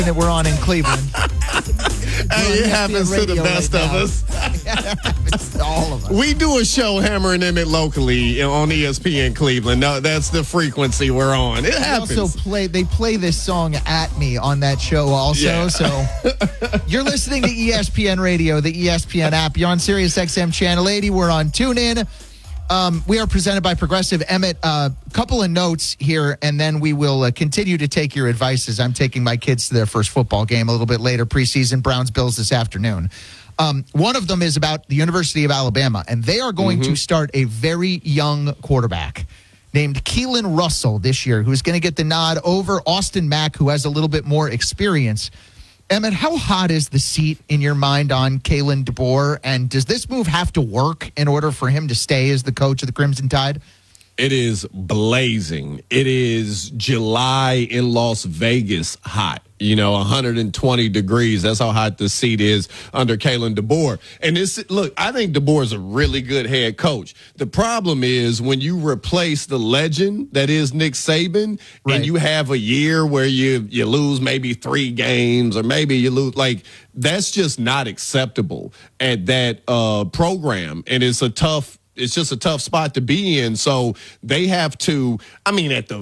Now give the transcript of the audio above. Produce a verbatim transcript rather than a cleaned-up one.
that we're on in Cleveland. Hey, it happens to the best right of now. us. It happens to all of us. We do a show hammering them it locally on E S P N Cleveland. No, that's the frequency we're on. It They happens. also play. They play this song at me on that show. Also, Yeah. so you're listening to E S P N Radio, the E S P N app. You're on Sirius X M Channel eighty. We're on TuneIn. Um, we are presented by Progressive. Emmett, a uh, couple of notes here, and then we will uh, continue to take your advice as I'm taking my kids to their first football game a little bit later, preseason Browns-Bills this afternoon. Um, one of them is about the University of Alabama, and they are going Mm-hmm. to start a very young quarterback named Keelan Russell this year, who's going to get the nod over Austin Mack, who has a little bit more experience. Emmett, how hot is the seat in your mind on Kalen DeBoer, and does this move have to work in order for him to stay as the coach of the Crimson Tide? It is blazing. It is July in Las Vegas hot. You know, one hundred twenty degrees. That's how hot the seat is under Kalen DeBoer. And this, look, I think DeBoer is a really good head coach. The problem is when you replace the legend that is Nick Saban, Right. and you have a year where you you lose maybe three games, or maybe you lose, like, that's just not acceptable at that uh, program. And it's a tough. It's just a tough spot to be in. So they have to, I mean, at the